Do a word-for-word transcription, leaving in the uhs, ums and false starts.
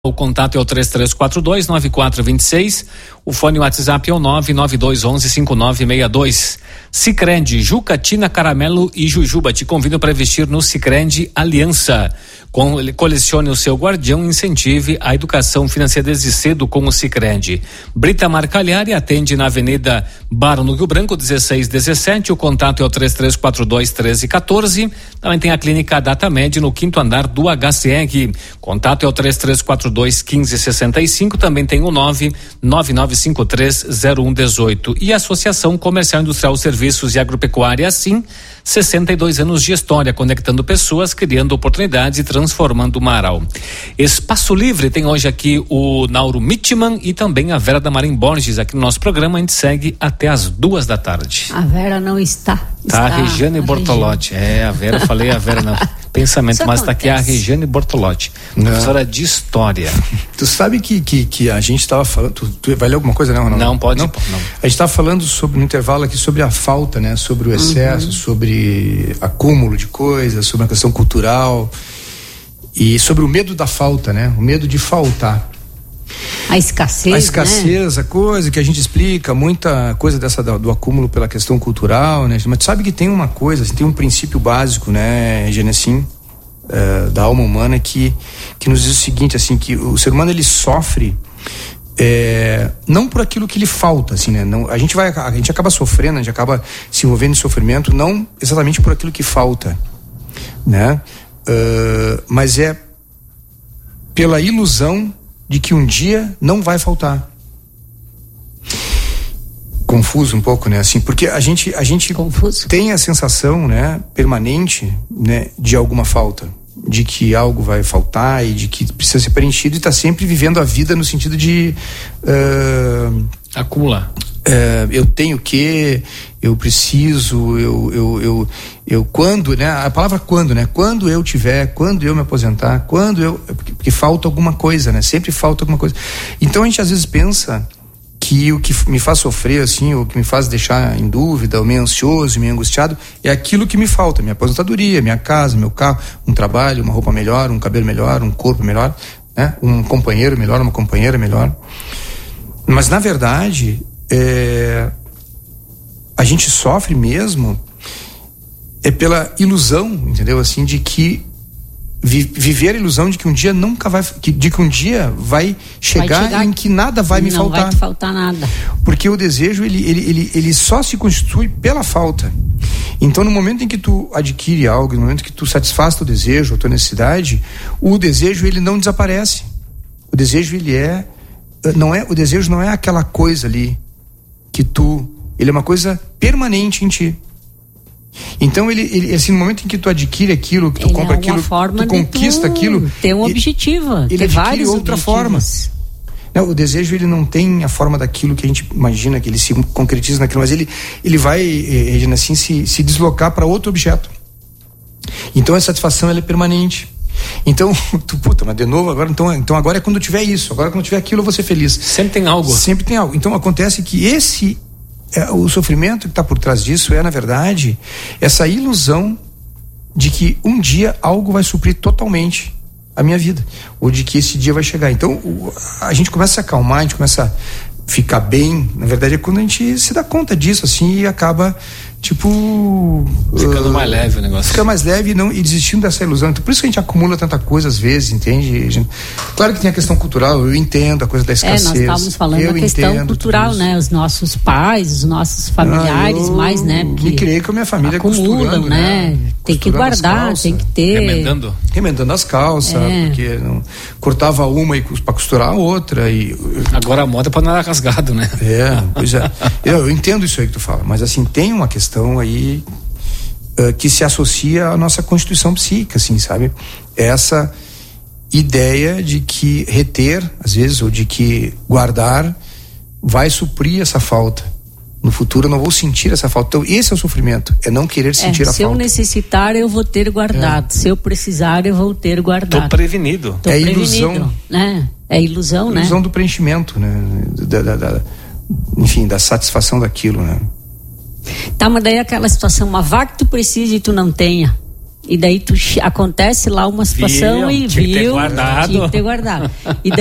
O contato é o três três quatro dois, nove quatro dois seis, o fone WhatsApp é o nove nove dois um um, cinco nove seis dois. Sicredi, Juca, Tina, Caramelo e Jujuba te convidam para investir no Sicredi Aliança. Com, colecione o seu guardião e incentive a educação financeira desde cedo com o Sicredi. Brita Marcalhari atende na Avenida Barão do Rio Branco, dezesseis dezessete. O contato é o três três quatro dois, treze quatorze. Também tem a clínica DataMed no quinto andar do H C R. Contato é o três três quatro dois, quinze sessenta e cinco. Também tem o nove nove nove cinco três zero um um oito. E a Associação Comercial Industrial Serviços e Agropecuária, assim, sessenta e dois anos de história, conectando pessoas, criando oportunidades e transformando o Marau. Espaço Livre tem hoje aqui o Nauro Mitman e também a Vera Damarim Borges aqui no nosso programa. A gente segue até as duas da tarde. A Vera não está. Tá, está a Regiane a Bortolotti. Regiane. É, a Vera, falei a Vera não. Pensamento, Isso mas está aqui a Regiane Bortolotti, professora de História. Tu sabe que, que, que a gente estava falando. Tu, tu vai ler alguma coisa, não, Ronaldo? Não, pode. Não? Não. A gente estava falando sobre no intervalo aqui sobre a falta, né? Sobre o excesso, uhum. sobre acúmulo de coisas, sobre a questão cultural e sobre o medo da falta, né? O medo de faltar. A escassez, A escassez, né? A coisa que a gente explica, muita coisa dessa do, do acúmulo pela questão cultural, né? Mas tu sabe que tem uma coisa, assim, tem um princípio básico, né, Genesim, uh, da alma humana que, que nos diz o seguinte, assim, que o ser humano ele sofre é, não por aquilo que lhe falta, assim, né? Não, a gente vai, a gente acaba sofrendo, a gente acaba se envolvendo em sofrimento, não exatamente por aquilo que falta, né? Uh, mas é pela ilusão de que um dia não vai faltar. Confuso um pouco, né? Assim, porque a gente, a gente tem a sensação, né, permanente, né, de alguma falta, de que algo vai faltar e de que precisa ser preenchido, e está sempre vivendo a vida no sentido de uh, acumular. Uh, eu tenho que, eu preciso, eu, eu, eu, eu quando, né? A palavra quando, né? Quando eu tiver, quando eu me aposentar, quando eu, porque, porque falta alguma coisa, né? Sempre falta alguma coisa. Então a gente às vezes pensa que o que me faz sofrer, assim, o que me faz deixar em dúvida, ou meio ansioso, meio angustiado, é aquilo que me falta, minha aposentadoria, minha casa, meu carro, um trabalho, uma roupa melhor, um cabelo melhor, um corpo melhor, né? Um companheiro melhor, uma companheira melhor. Mas na verdade, É, a gente sofre mesmo é pela ilusão, entendeu? Assim, de que vi, viver a ilusão de que um dia nunca vai, que, de que um dia vai chegar, vai chegar em que nada vai me não faltar. Não vai te faltar nada. Porque o desejo, ele, ele, ele, ele só se constitui pela falta. Então, no momento em que tu adquire algo, no momento que tu satisfaz teu desejo, a tua necessidade, o desejo, ele não desaparece. O desejo, ele é, não é, o desejo não é aquela coisa ali que tu, ele é uma coisa permanente em ti. Então ele, ele assim, no momento em que tu adquire aquilo, que tu ele compra é aquilo, forma tu conquista tu aquilo, tem um objetivo, ele, tem ele vários outra objetivos. forma. Não, o desejo, ele não tem a forma daquilo que a gente imagina, que ele se concretiza naquilo, mas ele, ele vai, eh, assim, se, se deslocar para outro objeto. Então a satisfação, ela é permanente. Então, tu, puta, mas de novo, agora, então, então agora é quando tiver isso, agora quando tiver aquilo eu vou ser feliz. Sempre tem algo. Sempre tem algo. Então acontece que esse, é, o sofrimento que está por trás disso é, na verdade, essa ilusão de que um dia algo vai suprir totalmente a minha vida, ou de que esse dia vai chegar. Então o, a gente começa a acalmar, a gente começa a ficar bem, na verdade é quando a gente se dá conta disso, assim, e acaba tipo ficando uh, mais leve o negócio, fica mais leve e, não, e desistindo dessa ilusão. Então por isso que a gente acumula tanta coisa às vezes, entende? Gente, claro que tem a questão cultural, eu entendo a coisa da escassez. É, nós estávamos falando da questão cultural, né? Os nossos pais, os nossos familiares, ah, mais, né? Me criei com a minha família acumulam, né? né? Tem que guardar, tem que ter. Remendando? Remendando as calças, é. Porque não, cortava uma e para costurar a outra. E, agora a moda é para não dar rasgado, né? É, pois é. Eu, eu entendo isso aí que tu fala, mas assim, tem uma questão aí uh, que se associa à nossa constituição psíquica, assim, sabe? Essa ideia de que reter, às vezes, ou de que guardar vai suprir essa falta. No futuro eu não vou sentir essa falta. Então esse é o sofrimento, é não querer sentir é, a se falta. Se eu necessitar, eu vou ter guardado. É. Se eu precisar, eu vou ter guardado. Tô prevenido. Tô é prevenido, ilusão. Né? É ilusão, é né? Ilusão do preenchimento, né? Da, da, da, enfim, da satisfação daquilo, né? Tá, mas daí aquela situação, uma vaga que tu precisa e tu não tenha. E daí tu, acontece lá uma situação viu, e tinha viu, que ter guardado. tinha que ter guardado. E